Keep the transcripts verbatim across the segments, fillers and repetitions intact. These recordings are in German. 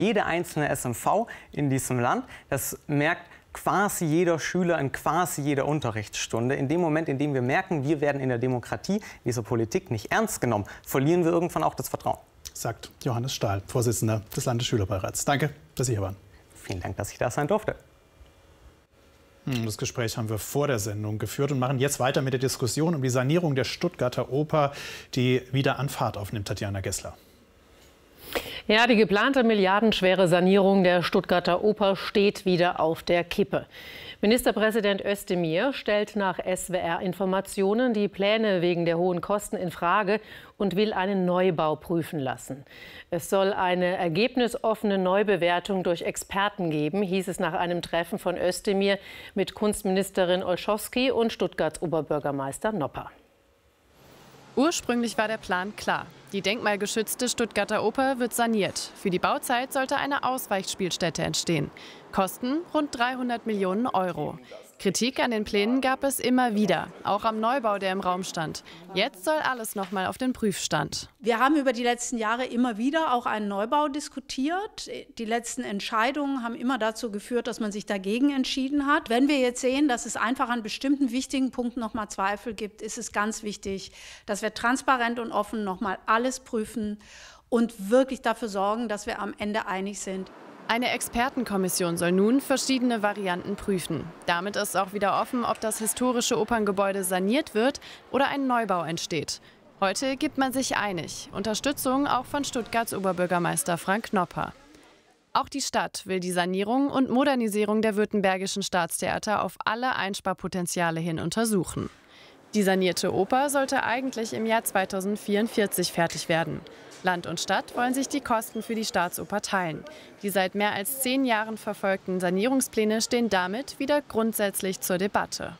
Jede einzelne S M V in diesem Land, das merkt quasi jeder Schüler in quasi jeder Unterrichtsstunde. In dem Moment, in dem wir merken, wir werden in der Demokratie, dieser Politik nicht ernst genommen, verlieren wir irgendwann auch das Vertrauen. Sagt Johannes Stahl, Vorsitzender des Landesschülerbeirats. Danke, dass Sie hier waren. Vielen Dank, dass ich da sein durfte. Das Gespräch haben wir vor der Sendung geführt und machen jetzt weiter mit der Diskussion um die Sanierung der Stuttgarter Oper, die wieder an Fahrt aufnimmt. Tatjana Gessler. Ja, die geplante milliardenschwere Sanierung der Stuttgarter Oper steht wieder auf der Kippe. Ministerpräsident Özdemir stellt nach S W R-Informationen die Pläne wegen der hohen Kosten in Frage und will einen Neubau prüfen lassen. Es soll eine ergebnisoffene Neubewertung durch Experten geben, hieß es nach einem Treffen von Özdemir mit Kunstministerin Olschowski und Stuttgarts Oberbürgermeister Nopper. Ursprünglich war der Plan klar. Die denkmalgeschützte Stuttgarter Oper wird saniert. Für die Bauzeit sollte eine Ausweichspielstätte entstehen. Kosten rund dreihundert Millionen Euro. Kritik an den Plänen gab es immer wieder, auch am Neubau, der im Raum stand. Jetzt soll alles noch mal auf den Prüfstand. Wir haben über die letzten Jahre immer wieder auch einen Neubau diskutiert. Die letzten Entscheidungen haben immer dazu geführt, dass man sich dagegen entschieden hat. Wenn wir jetzt sehen, dass es einfach an bestimmten wichtigen Punkten noch mal Zweifel gibt, ist es ganz wichtig, dass wir transparent und offen noch mal alles prüfen und wirklich dafür sorgen, dass wir am Ende einig sind. Eine Expertenkommission soll nun verschiedene Varianten prüfen. Damit ist auch wieder offen, ob das historische Operngebäude saniert wird oder ein Neubau entsteht. Heute gibt man sich einig. Unterstützung auch von Stuttgarts Oberbürgermeister Frank Nopper. Auch die Stadt will die Sanierung und Modernisierung der Württembergischen Staatstheater auf alle Einsparpotenziale hin untersuchen. Die sanierte Oper sollte eigentlich im Jahr zweitausendvierundvierzig fertig werden. Land und Stadt wollen sich die Kosten für die Staatsoper teilen. Die seit mehr als zehn Jahren verfolgten Sanierungspläne stehen damit wieder grundsätzlich zur Debatte.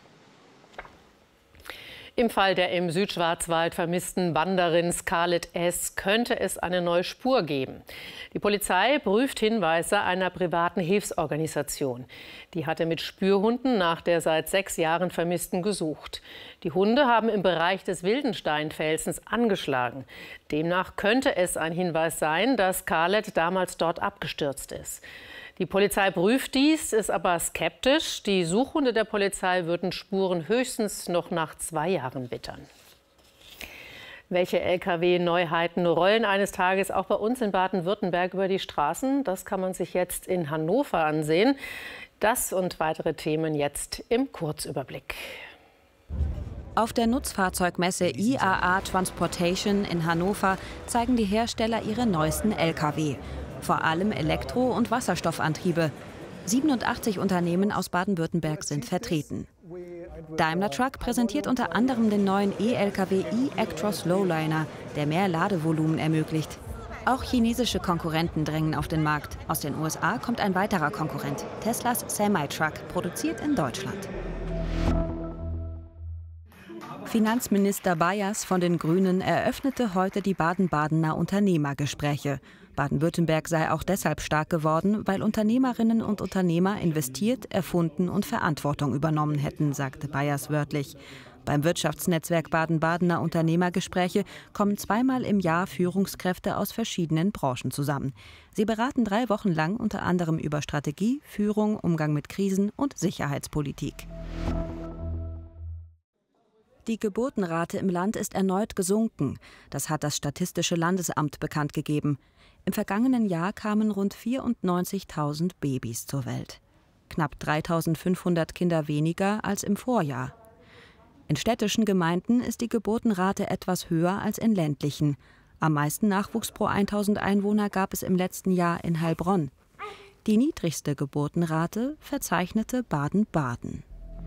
Im Fall der im Südschwarzwald vermissten Wanderin Scarlett S. könnte es eine neue Spur geben. Die Polizei prüft Hinweise einer privaten Hilfsorganisation. Die hatte mit Spürhunden nach der seit sechs Jahren Vermissten gesucht. Die Hunde haben im Bereich des Wildensteinfelsens angeschlagen. Demnach könnte es ein Hinweis sein, dass Scarlett damals dort abgestürzt ist. Die Polizei prüft dies, ist aber skeptisch. Die Suchhunde der Polizei würden Spuren höchstens noch nach zwei Jahren wittern. Welche L K W-Neuheiten rollen eines Tages auch bei uns in Baden-Württemberg über die Straßen? Das kann man sich jetzt in Hannover ansehen. Das und weitere Themen jetzt im Kurzüberblick. Auf der Nutzfahrzeugmesse I A A Transportation in Hannover zeigen die Hersteller ihre neuesten L K W. Vor allem Elektro- und Wasserstoffantriebe. siebenundachtzig Unternehmen aus Baden-Württemberg sind vertreten. Daimler Truck präsentiert unter anderem den neuen E-L K W e-Actros Lowliner, der mehr Ladevolumen ermöglicht. Auch chinesische Konkurrenten drängen auf den Markt. Aus den U S A kommt ein weiterer Konkurrent, Teslas Semi-Truck, produziert in Deutschland. Finanzminister Bayers von den Grünen eröffnete heute die Baden-Badener Unternehmergespräche. Baden-Württemberg sei auch deshalb stark geworden, weil Unternehmerinnen und Unternehmer investiert, erfunden und Verantwortung übernommen hätten, sagte Bayers wörtlich. Beim Wirtschaftsnetzwerk Baden-Badener Unternehmergespräche kommen zweimal im Jahr Führungskräfte aus verschiedenen Branchen zusammen. Sie beraten drei Wochen lang unter anderem über Strategie, Führung, Umgang mit Krisen und Sicherheitspolitik. Die Geburtenrate im Land ist erneut gesunken. Das hat das Statistische Landesamt bekannt gegeben. Im vergangenen Jahr kamen rund vierundneunzigtausend Babys zur Welt. Knapp dreitausendfünfhundert Kinder weniger als im Vorjahr. In städtischen Gemeinden ist die Geburtenrate etwas höher als in ländlichen. Am meisten Nachwuchs pro tausend Einwohner gab es im letzten Jahr in Heilbronn. Die niedrigste Geburtenrate verzeichnete Baden-Baden.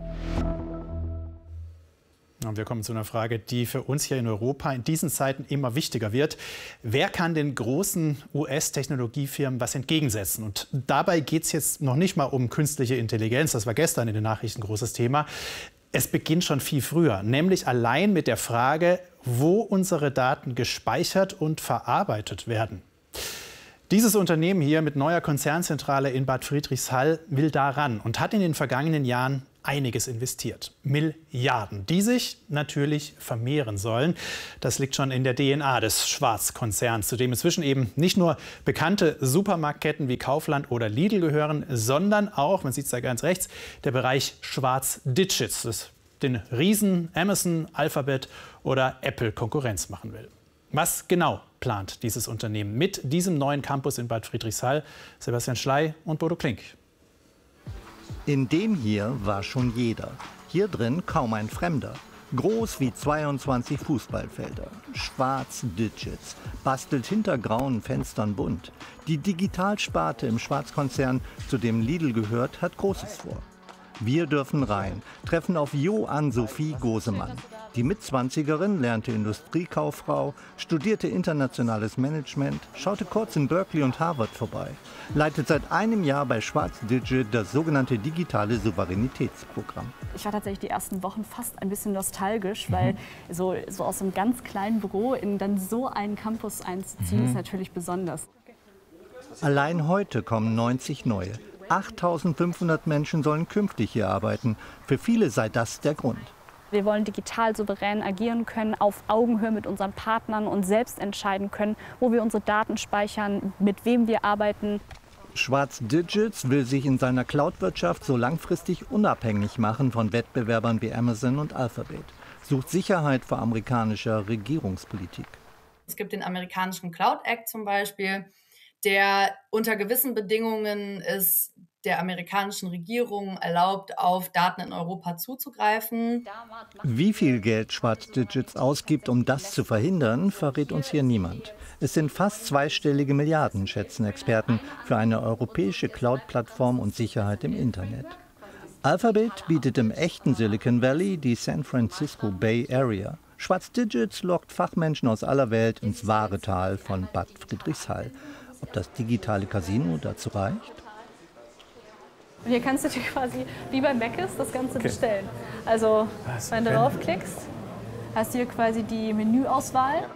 Und wir kommen zu einer Frage, die für uns hier in Europa in diesen Zeiten immer wichtiger wird. Wer kann den großen U S-Technologiefirmen was entgegensetzen? Und dabei geht es jetzt noch nicht mal um künstliche Intelligenz. Das war gestern in den Nachrichten ein großes Thema. Es beginnt schon viel früher, nämlich allein mit der Frage, wo unsere Daten gespeichert und verarbeitet werden. Dieses Unternehmen hier mit neuer Konzernzentrale in Bad Friedrichshall will daran und hat in den vergangenen Jahren einiges investiert. Milliarden, die sich natürlich vermehren sollen. Das liegt schon in der D N A des Schwarz-Konzerns, zu dem inzwischen eben nicht nur bekannte Supermarktketten wie Kaufland oder Lidl gehören, sondern auch, man sieht es da ganz rechts, der Bereich Schwarz Digits, das den Riesen Amazon, Alphabet oder Apple Konkurrenz machen will. Was genau plant dieses Unternehmen mit diesem neuen Campus in Bad Friedrichshall? Sebastian Schley und Bodo Klink. In dem hier war schon jeder. Hier drin kaum ein Fremder. Groß wie zweiundzwanzig Fußballfelder. Schwarz Digits. Bastelt hinter grauen Fenstern bunt. Die Digitalsparte im Schwarz-Konzern, zu dem Lidl gehört, hat Großes vor. Wir dürfen rein, treffen auf Jo Ann-Sophie Gosemann. Die Mitzwanzigerin lernte Industriekauffrau, studierte internationales Management, schaute kurz in Berkeley und Harvard vorbei, leitet seit einem Jahr bei Schwarz Digit das sogenannte digitale Souveränitätsprogramm. Ich war tatsächlich die ersten Wochen fast ein bisschen nostalgisch, weil mhm. so, so aus einem ganz kleinen Büro in dann so einen Campus einzuziehen, mhm. ist natürlich besonders. Allein heute kommen neunzig neue. achttausendfünfhundert Menschen sollen künftig hier arbeiten. Für viele sei das der Grund. Wir wollen digital souverän agieren können, auf Augenhöhe mit unseren Partnern und selbst entscheiden können, wo wir unsere Daten speichern, mit wem wir arbeiten. Schwarz Digits will sich in seiner Cloud-Wirtschaft so langfristig unabhängig machen von Wettbewerbern wie Amazon und Alphabet. Sucht Sicherheit vor amerikanischer Regierungspolitik. Es gibt den amerikanischen Cloud Act zum Beispiel, der unter gewissen Bedingungen es der amerikanischen Regierung erlaubt, auf Daten in Europa zuzugreifen. Wie viel Geld Schwarz Digits ausgibt, um das zu verhindern, verrät uns hier niemand. Es sind fast zweistellige Milliarden, schätzen Experten, für eine europäische Cloud-Plattform und Sicherheit im Internet. Alphabet bietet im echten Silicon Valley die San Francisco Bay Area. Schwarz Digits lockt Fachmenschen aus aller Welt ins wahre Tal von Bad Friedrichshall. Ob das digitale Casino dazu reicht? Und hier kannst du dir quasi wie bei Mc's das Ganze okay. bestellen. Also wenn du draufklickst, hast du hier quasi die Menüauswahl.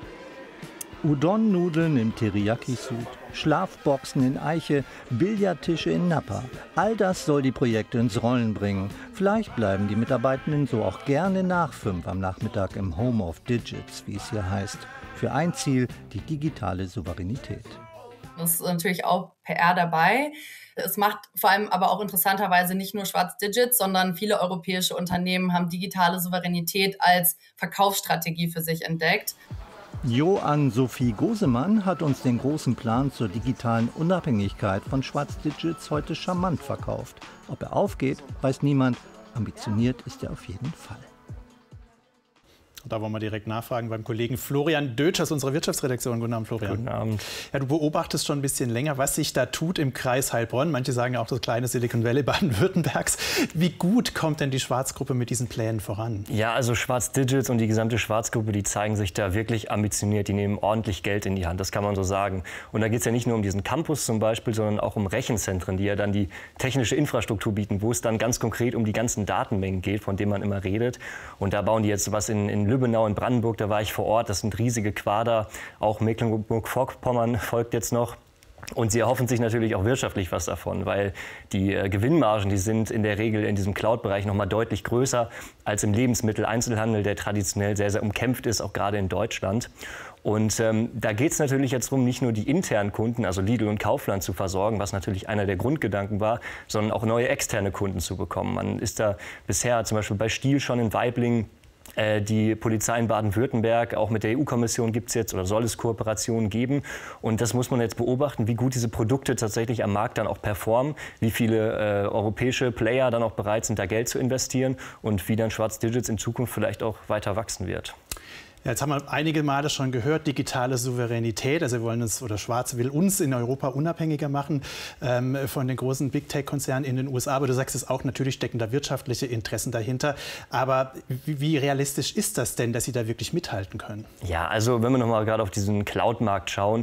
Udon-Nudeln im Teriyaki-Sud, Schlafboxen in Eiche, Billardtische in Napa. All das soll die Projekte ins Rollen bringen. Vielleicht bleiben die Mitarbeitenden so auch gerne nach fünf am Nachmittag im Home of Digits, wie es hier heißt. Für ein Ziel, die digitale Souveränität. Das ist natürlich auch P R dabei. Es macht vor allem aber auch interessanterweise nicht nur Schwarz Digits, sondern viele europäische Unternehmen haben digitale Souveränität als Verkaufsstrategie für sich entdeckt. Jo Ann-Sophie Gosemann hat uns den großen Plan zur digitalen Unabhängigkeit von Schwarz Digits heute charmant verkauft. Ob er aufgeht, weiß niemand. Ambitioniert ist er auf jeden Fall. Da wollen wir direkt nachfragen beim Kollegen Florian Dötsch aus unserer Wirtschaftsredaktion. Guten Abend, Florian. Guten Abend. Ja, du beobachtest schon ein bisschen länger, was sich da tut im Kreis Heilbronn. Manche sagen auch das kleine Silicon Valley Baden-Württembergs. Wie gut kommt denn die Schwarz-Gruppe mit diesen Plänen voran? Ja, also Schwarz Digits und die gesamte Schwarz-Gruppe, die zeigen sich da wirklich ambitioniert. Die nehmen ordentlich Geld in die Hand, das kann man so sagen. Und da geht es ja nicht nur um diesen Campus zum Beispiel, sondern auch um Rechenzentren, die ja dann die technische Infrastruktur bieten, wo es dann ganz konkret um die ganzen Datenmengen geht, von denen man immer redet. Und da bauen die jetzt was in, in Lübbenau, in Brandenburg, da war ich vor Ort. Das sind riesige Quader. Auch Mecklenburg-Vorpommern folgt jetzt noch. Und sie erhoffen sich natürlich auch wirtschaftlich was davon, weil die äh, Gewinnmargen, die sind in der Regel in diesem Cloud-Bereich noch mal deutlich größer als im Lebensmitteleinzelhandel, der traditionell sehr, sehr umkämpft ist, auch gerade in Deutschland. Und ähm, da geht es natürlich jetzt darum, nicht nur die internen Kunden, also Lidl und Kaufland, zu versorgen, was natürlich einer der Grundgedanken war, sondern auch neue externe Kunden zu bekommen. Man ist da bisher zum Beispiel bei Stihl schon in Waiblingen. Die Polizei in Baden-Württemberg, auch mit der E U-Kommission gibt es jetzt oder soll es Kooperationen geben. Und das muss man jetzt beobachten, wie gut diese Produkte tatsächlich am Markt dann auch performen, wie viele äh, europäische Player dann auch bereit sind, da Geld zu investieren und wie dann Schwarz Digits in Zukunft vielleicht auch weiter wachsen wird. Ja, jetzt haben wir einige Male schon gehört, digitale Souveränität. Also wir wollen uns, oder Schwarz will uns in Europa unabhängiger machen ähm, von den großen Big-Tech-Konzernen in den U S A. Aber du sagst es auch, natürlich stecken da wirtschaftliche Interessen dahinter. Aber wie, wie realistisch ist das denn, dass sie da wirklich mithalten können? Ja, also wenn wir noch mal gerade auf diesen Cloud-Markt schauen,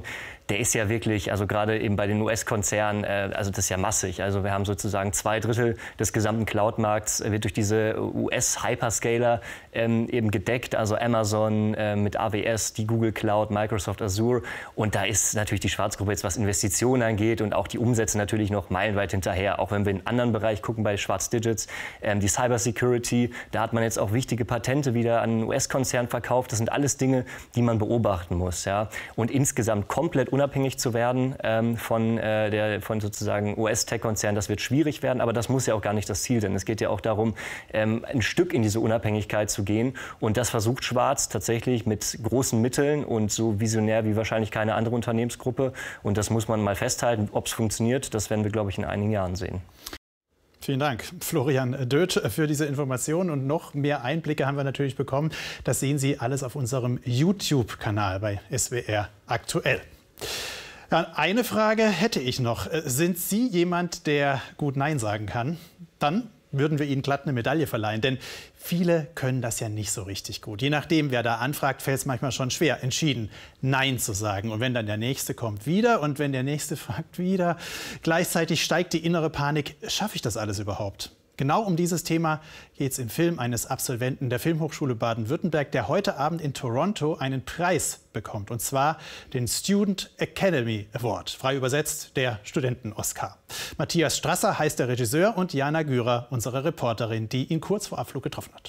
der ist ja wirklich, also gerade eben bei den U S-Konzernen, äh, also das ist ja massig. Also wir haben sozusagen zwei Drittel des gesamten Cloud-Markts äh, wird durch diese U S-Hyperscaler ähm, eben gedeckt, also Amazon äh, mit A W S, die Google Cloud, Microsoft Azure. Und da ist natürlich die Schwarzgruppe jetzt, was Investitionen angeht und auch die Umsätze natürlich noch meilenweit hinterher. Auch wenn wir in einen anderen Bereich gucken bei Schwarz Digits, ähm, die Cybersecurity, da hat man jetzt auch wichtige Patente wieder an einen U S-Konzern verkauft. Das sind alles Dinge, die man beobachten muss. Ja? Und insgesamt komplett unabhängig zu werden ähm, von, äh, der, von sozusagen U S-Tech-Konzernen, das wird schwierig werden. Aber das muss ja auch gar nicht das Ziel sein. Es geht ja auch darum, ähm, ein Stück in diese Unabhängigkeit zu gehen. Und das versucht Schwarz tatsächlich mit großen Mitteln und so visionär wie wahrscheinlich keine andere Unternehmensgruppe. Und das muss man mal festhalten. Ob es funktioniert, das werden wir, glaube ich, in einigen Jahren sehen. Vielen Dank, Florian Döth, für diese Informationen. Und noch mehr Einblicke haben wir natürlich bekommen. Das sehen Sie alles auf unserem YouTube-Kanal bei S W R aktuell. Ja, eine Frage hätte ich noch. Sind Sie jemand, der gut Nein sagen kann? Dann würden wir Ihnen glatt eine Medaille verleihen. Denn viele können das ja nicht so richtig gut. Je nachdem, wer da anfragt, fällt es manchmal schon schwer, entschieden Nein zu sagen. Und wenn dann der Nächste kommt wieder und wenn der Nächste fragt wieder, gleichzeitig steigt die innere Panik. Schaffe ich das alles überhaupt? Genau um dieses Thema geht es im Film eines Absolventen der Filmhochschule Baden-Württemberg, der heute Abend in Toronto einen Preis bekommt. Und zwar den Student Academy Award, frei übersetzt der Studenten-Oscar. Matthias Strasser heißt der Regisseur und Jana Gürer, unsere Reporterin, die ihn kurz vor Abflug getroffen hat.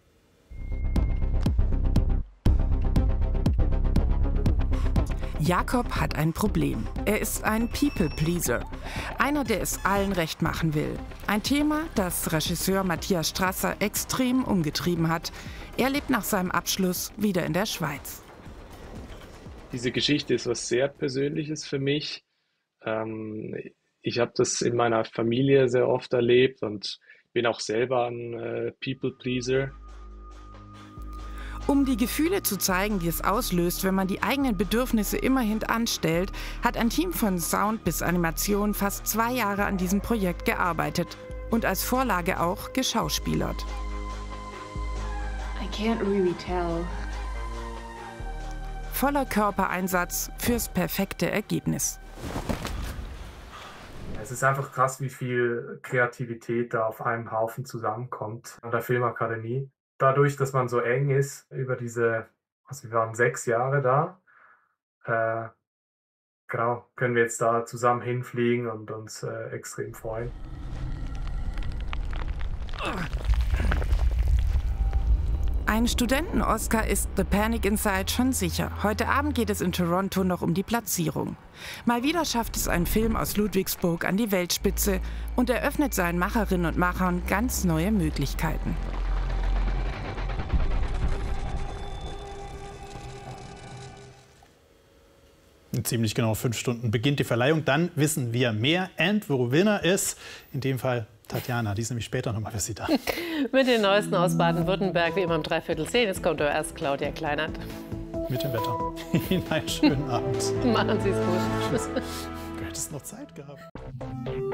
Jakob hat ein Problem. Er ist ein People-Pleaser. Einer, der es allen recht machen will. Ein Thema, das Regisseur Matthias Strasser extrem umgetrieben hat. Er lebt nach seinem Abschluss wieder in der Schweiz. Diese Geschichte ist was sehr Persönliches für mich. Ähm, ich habe das in meiner Familie sehr oft erlebt und bin auch selber ein äh, People-Pleaser. Um die Gefühle zu zeigen, die es auslöst, wenn man die eigenen Bedürfnisse immer hintanstellt, hat ein Team von Sound bis Animation fast zwei Jahre an diesem Projekt gearbeitet und als Vorlage auch geschauspielert. I can't really tell. Voller Körpereinsatz fürs perfekte Ergebnis. Es ist einfach krass, wie viel Kreativität da auf einem Haufen zusammenkommt an der Filmakademie. Dadurch, dass man so eng ist über diese, also wir waren sechs Jahre da, äh, genau, können wir jetzt da zusammen hinfliegen und uns äh, extrem freuen. Ein Studenten-Oscar ist The Panic Inside schon sicher. Heute Abend geht es in Toronto noch um die Platzierung. Mal wieder schafft es ein Film aus Ludwigsburg an die Weltspitze und eröffnet seinen Macherinnen und Machern ganz neue Möglichkeiten. In ziemlich genau fünf Stunden beginnt die Verleihung. Dann wissen wir mehr. And the winner ist in dem Fall Tatjana. Die ist nämlich später nochmal für Sie da. Mit den Neuesten aus Baden-Württemberg, wie immer um dreiviertel zehn. Jetzt kommt erst Claudia Kleinert. Mit dem Wetter. Ihnen einen schönen Abend. Machen Sie es gut. Tschüss. Du hättest noch Zeit gehabt.